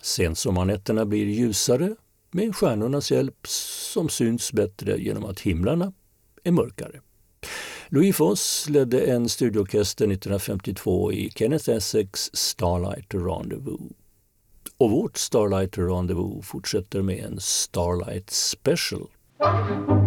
Sensommarnätterna blir ljusare med stjärnornas hjälp som syns bättre genom att himlarna är mörkare. Louis Foss ledde en studioorkester 1952 i Kenneth Essex Starlight Rendezvous. Och vårt Starlight Rendezvous fortsätter med en Starlight Special.